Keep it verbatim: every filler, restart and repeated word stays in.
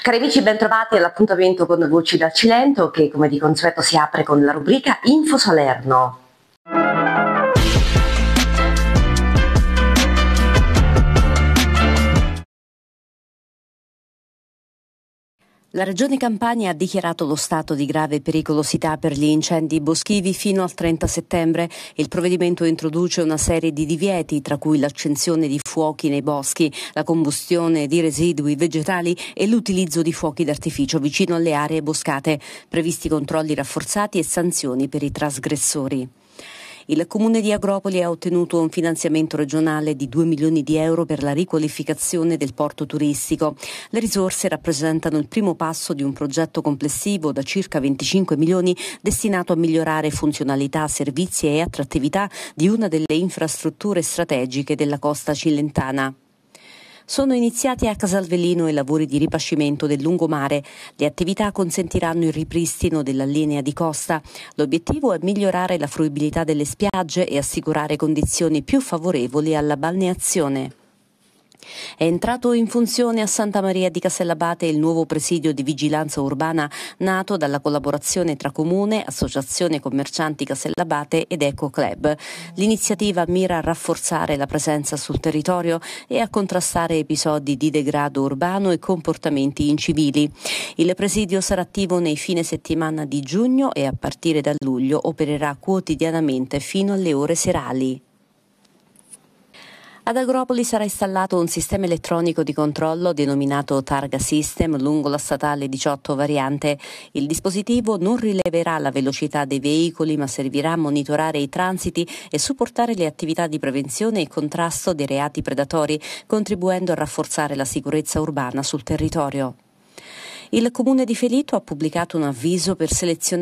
Cari amici, bentrovati all'appuntamento con Voci dal Cilento che come di consueto si apre con la rubrica Info Salerno. La Regione Campania ha dichiarato lo stato di grave pericolosità per gli incendi boschivi fino al trenta settembre. Il provvedimento introduce una serie di divieti, tra cui l'accensione di fuochi nei boschi, la combustione di residui vegetali e l'utilizzo di fuochi d'artificio vicino alle aree boscate. Previsti controlli rafforzati e sanzioni per i trasgressori. Il Comune di Agropoli ha ottenuto un finanziamento regionale di due milioni di euro per la riqualificazione del porto turistico. Le risorse rappresentano il primo passo di un progetto complessivo da circa venticinque milioni destinato a migliorare funzionalità, servizi e attrattività di una delle infrastrutture strategiche della costa cilentana. Sono iniziati a Casalvellino i lavori di ripascimento del lungomare. Le attività consentiranno il ripristino della linea di costa. L'obiettivo è migliorare la fruibilità delle spiagge e assicurare condizioni più favorevoli alla balneazione. È entrato in funzione a Santa Maria di Castellabate il nuovo presidio di vigilanza urbana nato dalla collaborazione tra Comune, Associazione Commercianti Castellabate ed Eco Club. L'iniziativa mira a rafforzare la presenza sul territorio e a contrastare episodi di degrado urbano e comportamenti incivili. Il presidio sarà attivo nei fine settimana di giugno e a partire da luglio opererà quotidianamente fino alle ore serali. Ad Agropoli sarà installato un sistema elettronico di controllo denominato Targa System lungo la statale diciotto variante. Il dispositivo non rileverà la velocità dei veicoli ma servirà a monitorare i transiti e supportare le attività di prevenzione e contrasto dei reati predatori, contribuendo a rafforzare la sicurezza urbana sul territorio. Il Comune di Felito ha pubblicato un avviso per selezionare